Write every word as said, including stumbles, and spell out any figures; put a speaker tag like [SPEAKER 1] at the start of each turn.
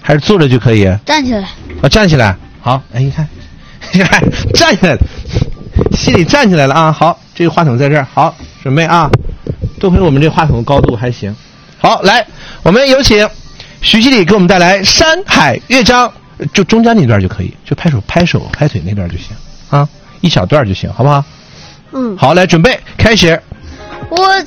[SPEAKER 1] 还是坐着就可以？
[SPEAKER 2] 站起来。
[SPEAKER 1] 啊，站起来。好，哎，你看，你看，站起来了，心里站起来了啊！好，这个话筒在这儿，好，准备啊！多亏我们这话筒高度还行。好，来，我们有请徐经理给我们带来《山海乐章》，就中间那段就可以，就拍手、拍手、拍腿那段就行啊，一小段就行，好不好？
[SPEAKER 2] 嗯。
[SPEAKER 1] 好，来准备开始。
[SPEAKER 2] 我